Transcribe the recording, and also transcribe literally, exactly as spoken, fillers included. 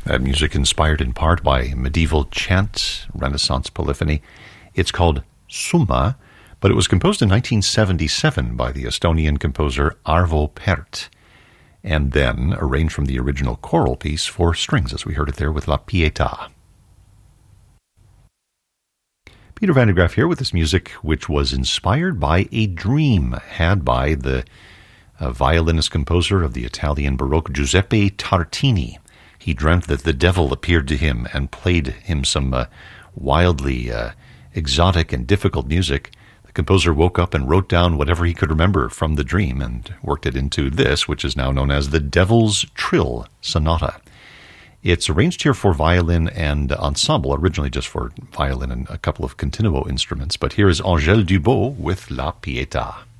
That music inspired in part by medieval chant, Renaissance polyphony. It's called Summa, but it was composed in nineteen seventy-seven by the Estonian composer Arvo Pärt, and then arranged from the original choral piece for strings, as we heard it there with La Pietà. Peter van der Graaf here with this music, which was inspired by a dream had by the uh, violinist-composer of the Italian Baroque, Giuseppe Tartini. He dreamt that the devil appeared to him and played him some uh, wildly uh, exotic and difficult music. The composer woke up and wrote down whatever he could remember from the dream and worked it into this, which is now known as the Devil's Trill Sonata. It's arranged here for violin and ensemble, originally just for violin and a couple of continuo instruments, but here is Angèle Dubos with La Pietà.